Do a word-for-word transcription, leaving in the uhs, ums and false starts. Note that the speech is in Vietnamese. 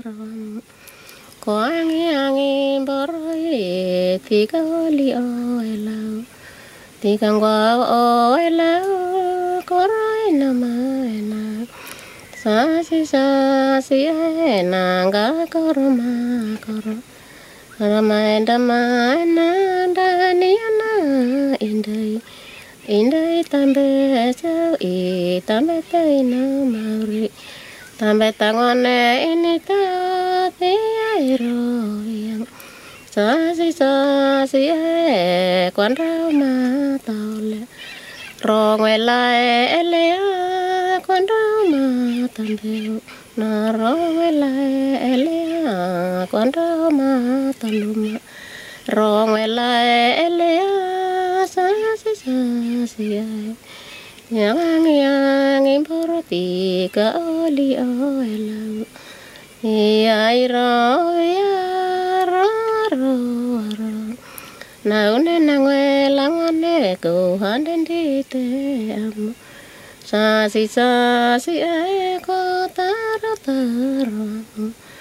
ram có nghe nghe bờ rồi thì có li oi lao thì càng qua oi lao có rồi nằm na sa si sa si na ga có ma có Rama dama na da ni na indai indai tambe sao i tambe tai na mauri tambe tangone ini ta te ai ro yang sa si sa si e quan rau ma tao le ro ngoài lai ele quan rau ma tambe na ro ngoài lai ele quan rau ma taluma ro ngoài lai ele sa si sa si ai yang yang importi ka oli oela ai ro ya ro ro ro na une na ngela ngone ko handen di te am sa si sa si ai ko ta ro ta ro